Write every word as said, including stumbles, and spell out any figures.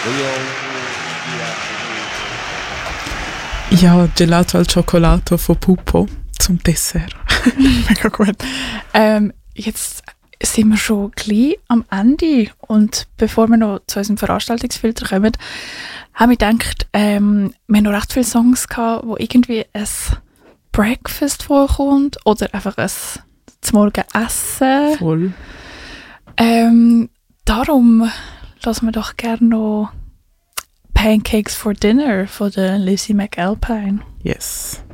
Ja, Gelato al Cioccolato von Pupo zum Dessert. Mega gut. Ähm, jetzt sind wir schon gleich am Ende und bevor wir noch zu unserem Veranstaltungsfilter kommen, habe ich gedacht, ähm, wir haben noch recht viele Songs gehabt, wo irgendwie ein Breakfast vorkommt oder einfach ein zum Morgen Essen. Voll. Ähm, darum lassen wir doch gerne noch Pancakes for Dinner von der Lizzie McAlpine. Yes.